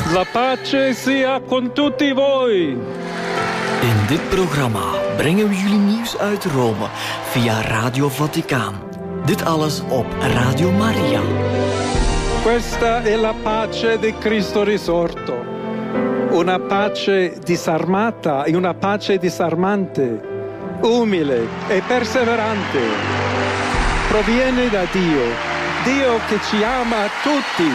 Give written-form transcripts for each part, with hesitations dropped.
La pace sia con tutti voi. In dit programma brengen we jullie nieuws uit Rome via Radio Vaticaan. Dit alles op Radio Maria. Questa è la pace di Cristo risorto. Una pace disarmata e una pace disarmante, umile e perseverante. Proviene da Dio, Dio che ci ama tutti.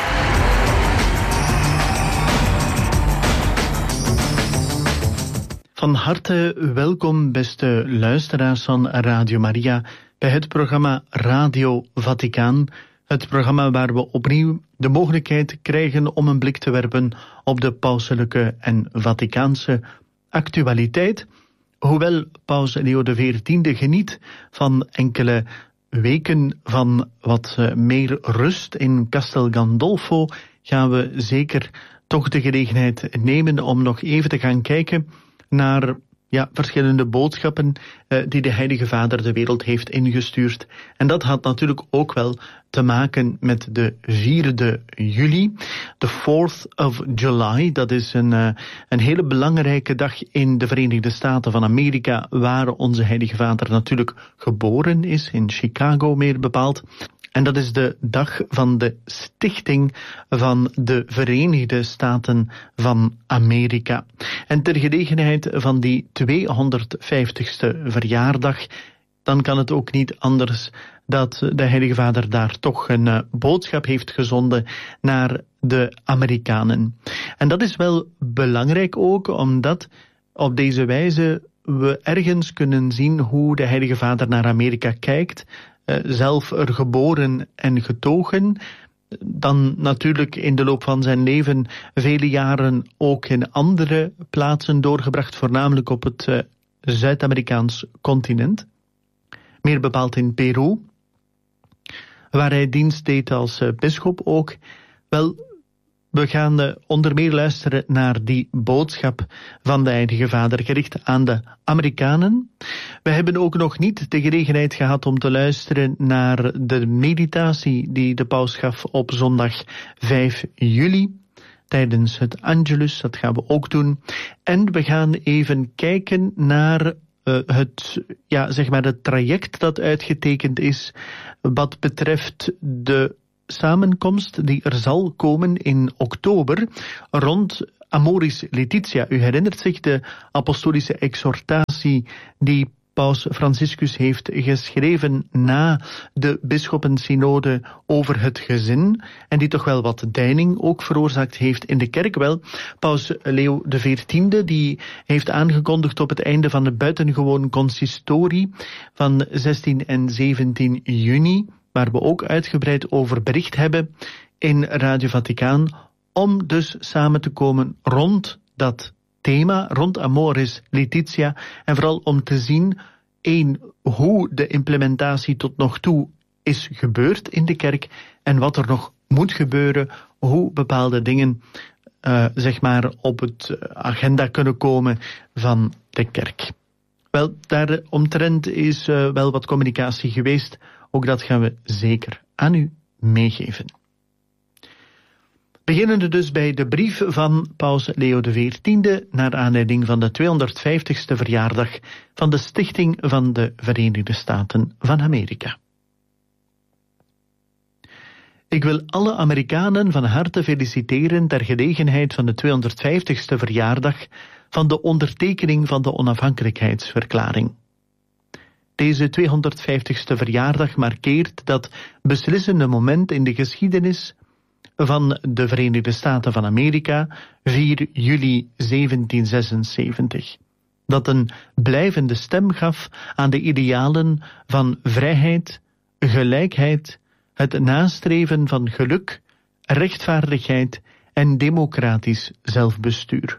Van harte welkom, beste luisteraars van Radio Maria, bij het programma Radio Vaticaan. Het programma waar we opnieuw de mogelijkheid krijgen om een blik te werpen op de pauselijke en Vaticaanse actualiteit. Hoewel paus Leo XIV geniet van enkele weken van wat meer rust in Castel Gandolfo, gaan we zeker toch de gelegenheid nemen om nog even te gaan kijken naar verschillende boodschappen die de Heilige Vader de wereld heeft ingestuurd. En dat had natuurlijk ook wel te maken met de 4e juli, de 4th of July. Dat is een hele belangrijke dag in de Verenigde Staten van Amerika, waar onze Heilige Vader natuurlijk geboren is, in Chicago meer bepaald. En dat is de dag van de stichting van de Verenigde Staten van Amerika. En ter gelegenheid van die 250ste verjaardag, dan kan het ook niet anders dat de Heilige Vader daar toch een boodschap heeft gezonden naar de Amerikanen. En dat is wel belangrijk ook, omdat op deze wijze we ergens kunnen zien hoe de Heilige Vader naar Amerika kijkt, zelf er geboren en getogen, dan natuurlijk in de loop van zijn leven vele jaren ook in andere plaatsen doorgebracht, voornamelijk op het Zuid-Amerikaans continent, meer bepaald in Peru, waar hij dienst deed als bisschop ook. Wel, we gaan onder meer luisteren naar die boodschap van de Heilige Vader, gericht aan de Amerikanen. We hebben ook nog niet de gelegenheid gehad om te luisteren naar de meditatie die de paus gaf op zondag 5 juli, tijdens het Angelus. Dat gaan we ook doen. En we gaan even kijken naar het traject dat uitgetekend is wat betreft de samenkomst die er zal komen in oktober rond Amoris Laetitia. U herinnert zich de apostolische exhortatie die paus Franciscus heeft geschreven na de bisschoppensynode over het gezin en die toch wel wat deining ook veroorzaakt heeft in de kerk. Wel, paus Leo XIV die heeft aangekondigd op het einde van de buitengewoon consistorie van 16 en 17 juni, waar we ook uitgebreid over bericht hebben in Radio Vaticaan, om dus samen te komen rond dat thema, rond Amoris Laetitia, en vooral om te zien, hoe de implementatie tot nog toe is gebeurd in de kerk en wat er nog moet gebeuren, hoe bepaalde dingen op het agenda kunnen komen van de kerk. Wel, daaromtrent is wel wat communicatie geweest. Ook dat gaan we zeker aan u meegeven. Beginnende dus bij de brief van paus Leo XIV naar aanleiding van de 250ste verjaardag van de stichting van de Verenigde Staten van Amerika. Ik wil alle Amerikanen van harte feliciteren ter gelegenheid van de 250ste verjaardag van de ondertekening van de onafhankelijkheidsverklaring. Deze 250ste verjaardag markeert dat beslissende moment in de geschiedenis van de Verenigde Staten van Amerika, 4 juli 1776. Dat een blijvende stem gaf aan de idealen van vrijheid, gelijkheid, het nastreven van geluk, rechtvaardigheid en democratisch zelfbestuur.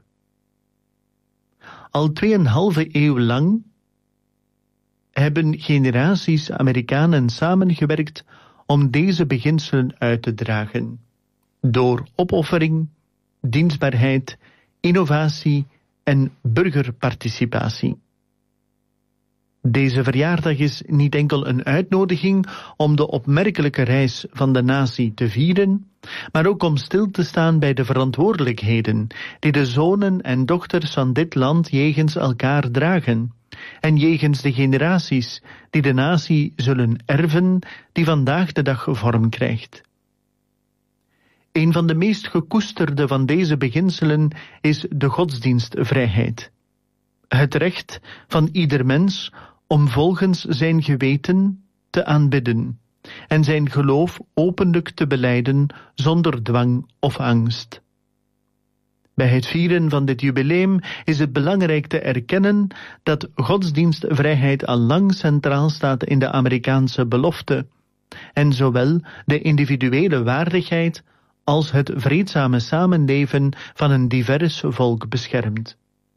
Al 2,5 eeuw lang hebben generaties Amerikanen samengewerkt om deze beginselen uit te dragen, door opoffering, dienstbaarheid, innovatie en burgerparticipatie. Deze verjaardag is niet enkel een uitnodiging om de opmerkelijke reis van de natie te vieren, maar ook om stil te staan bij de verantwoordelijkheden die de zonen en dochters van dit land jegens elkaar dragen en jegens de generaties die de natie zullen erven die vandaag de dag vorm krijgt. Een van de meest gekoesterde van deze beginselen is de godsdienstvrijheid. Het recht van ieder mens om volgens zijn geweten te aanbidden en zijn geloof openlijk te belijden zonder dwang of angst. Bij het vieren van dit jubileum is het belangrijk te erkennen dat godsdienstvrijheid al lang centraal staat in de Amerikaanse belofte en zowel de individuele waardigheid als het vreedzame samenleven van een divers volk beschermt.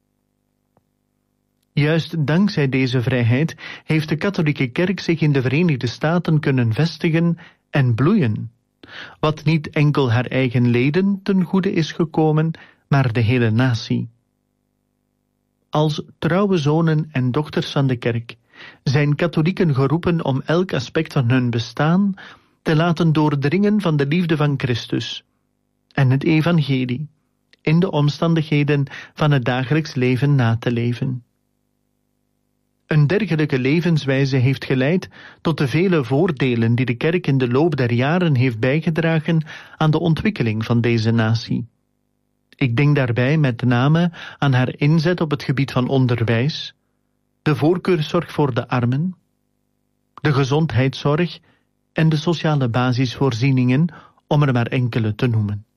Juist dankzij deze vrijheid heeft de katholieke kerk zich in de Verenigde Staten kunnen vestigen en bloeien, wat niet enkel haar eigen leden ten goede is gekomen, maar de hele natie. Als trouwe zonen en dochters van de kerk zijn katholieken geroepen om elk aspect van hun bestaan te laten doordringen van de liefde van Christus en het evangelie in de omstandigheden van het dagelijks leven na te leven. Een dergelijke levenswijze heeft geleid tot de vele voordelen die de kerk in de loop der jaren heeft bijgedragen aan de ontwikkeling van deze natie. Ik denk daarbij met name aan haar inzet op het gebied van onderwijs, de voorkeurszorg voor de armen, de gezondheidszorg en de sociale basisvoorzieningen, om er maar enkele te noemen.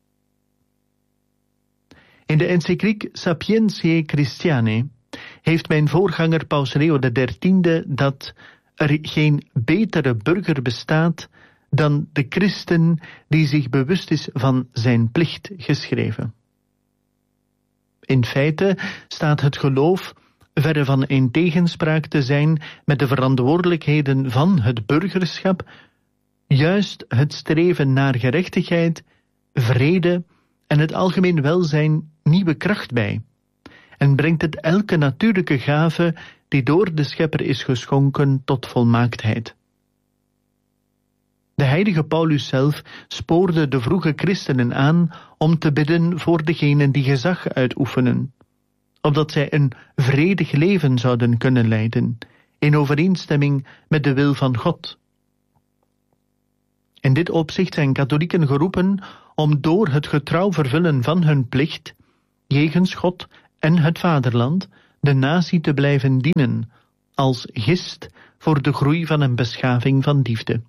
In de encycliek Sapientiae Christianae heeft mijn voorganger Paus Leo XIII dat er geen betere burger bestaat dan de christen die zich bewust is van zijn plicht geschreven. In feite staat het geloof verre van in tegenspraak te zijn met de verantwoordelijkheden van het burgerschap, juist het streven naar gerechtigheid, vrede en het algemeen welzijn nieuwe kracht bij en brengt het elke natuurlijke gave die door de Schepper is geschonken tot volmaaktheid. De heilige Paulus zelf spoorde de vroege christenen aan om te bidden voor degenen die gezag uitoefenen, opdat zij een vredig leven zouden kunnen leiden, in overeenstemming met de wil van God. In dit opzicht zijn katholieken geroepen om door het getrouw vervullen van hun plicht, jegens God en het vaderland, de natie te blijven dienen, als gist voor de groei van een beschaving van liefde.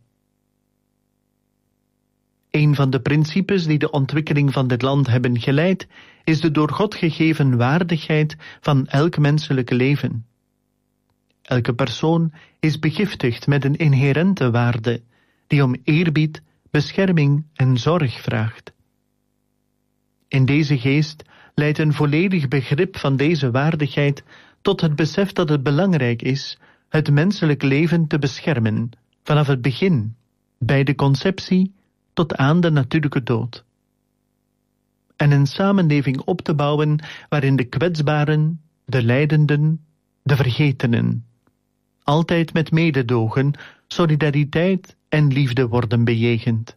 Een van de principes die de ontwikkeling van dit land hebben geleid, is de door God gegeven waardigheid van elk menselijke leven. Elke persoon is begiftigd met een inherente waarde, die om eerbied, bescherming en zorg vraagt. In deze geest leidt een volledig begrip van deze waardigheid tot het besef dat het belangrijk is het menselijk leven te beschermen, vanaf het begin, bij de conceptie, tot aan de natuurlijke dood. En een samenleving op te bouwen waarin de kwetsbaren, de lijdenden, de vergetenen altijd met mededogen, solidariteit en liefde worden bejegend.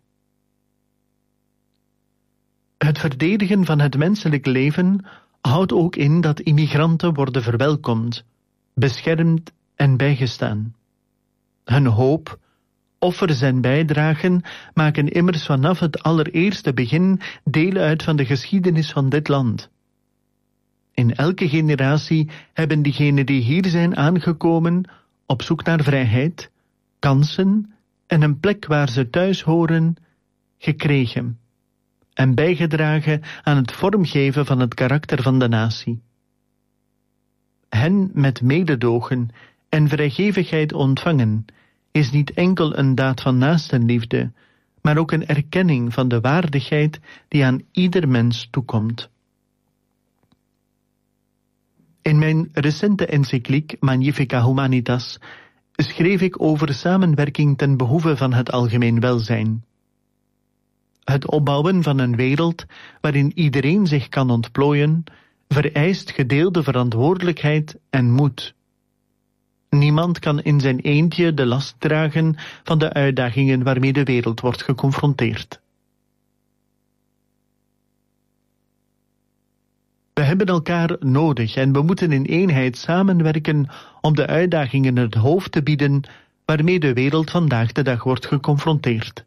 Het verdedigen van het menselijk leven houdt ook in dat immigranten worden verwelkomd, beschermd en bijgestaan. Hun hoop, offers en bijdragen maken immers vanaf het allereerste begin deel uit van de geschiedenis van dit land. In elke generatie hebben diegenen die hier zijn aangekomen, op zoek naar vrijheid, kansen en een plek waar ze thuis horen, gekregen en bijgedragen aan het vormgeven van het karakter van de natie. Hen met mededogen en vrijgevigheid ontvangen is niet enkel een daad van naastenliefde, maar ook een erkenning van de waardigheid die aan ieder mens toekomt. In mijn recente encycliek Magnificat Humanitas schreef ik over samenwerking ten behoeve van het algemeen welzijn. Het opbouwen van een wereld waarin iedereen zich kan ontplooien, vereist gedeelde verantwoordelijkheid en moed. Niemand kan in zijn eentje de last dragen van de uitdagingen waarmee de wereld wordt geconfronteerd. We hebben elkaar nodig en we moeten in eenheid samenwerken om de uitdagingen het hoofd te bieden waarmee de wereld vandaag de dag wordt geconfronteerd.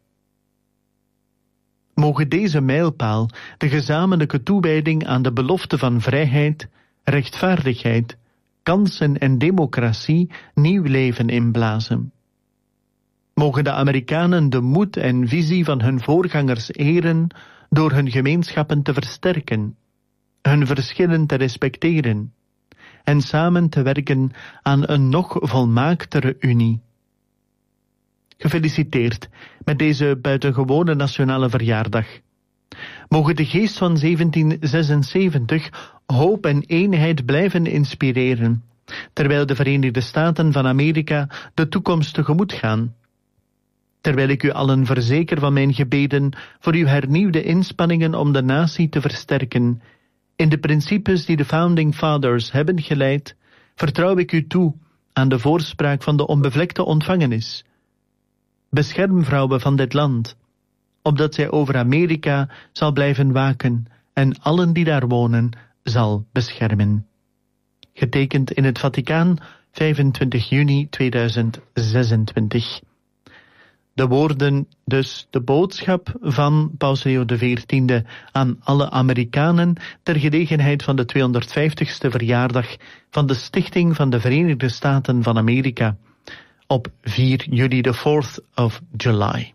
Mogen deze mijlpaal de gezamenlijke toewijding aan de belofte van vrijheid, rechtvaardigheid, kansen en democratie nieuw leven inblazen. Mogen de Amerikanen de moed en visie van hun voorgangers eren door hun gemeenschappen te versterken, hun verschillen te respecteren en samen te werken aan een nog volmaaktere unie. Gefeliciteerd met deze buitengewone nationale verjaardag. Mogen de geest van 1776 hoop en eenheid blijven inspireren, terwijl de Verenigde Staten van Amerika de toekomst tegemoet gaan. Terwijl ik u allen verzeker van mijn gebeden voor uw hernieuwde inspanningen om de natie te versterken, in de principes die de Founding Fathers hebben geleid, vertrouw ik u toe aan de voorspraak van de onbevlekte ontvangenis. Bescherm vrouwen van dit land, opdat zij over Amerika zal blijven waken en allen die daar wonen zal beschermen. Getekend in het Vaticaan, 25 juni 2026. De woorden, dus de boodschap van Paus Leo XIV aan alle Amerikanen ter gelegenheid van de 250ste verjaardag van de Stichting van de Verenigde Staten van Amerika op 4 juli, de 4th of July.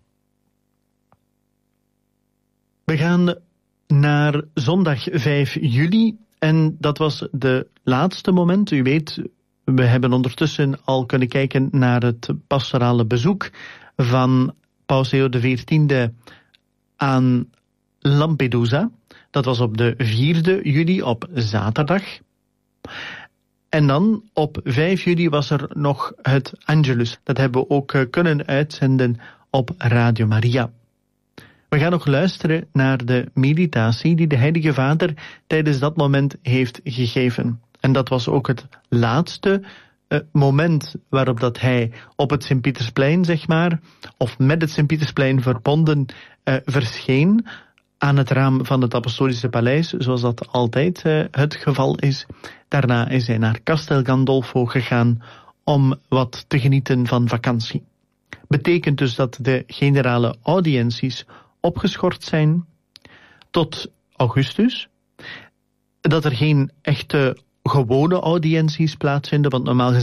We gaan naar zondag 5 juli en dat was de laatste moment. U weet, we hebben ondertussen al kunnen kijken naar het pastorale bezoek van Paus Leo XIV aan Lampedusa. Dat was op de 4e juli, op zaterdag. En dan op 5 juli was er nog het Angelus. Dat hebben we ook kunnen uitzenden op Radio Maria. We gaan nog luisteren naar de meditatie die de Heilige Vader tijdens dat moment heeft gegeven. En dat was ook het laatste moment waarop dat hij op het Sint-Pietersplein, zeg maar, of met het Sint-Pietersplein verbonden, verscheen aan het raam van het Apostolische Paleis, zoals dat altijd het geval is. Daarna is hij naar Castel Gandolfo gegaan om wat te genieten van vakantie. Betekent dus dat de generale audiënties opgeschort zijn tot augustus, dat er geen echte gewone audiënties plaatsvinden, want normaal gezien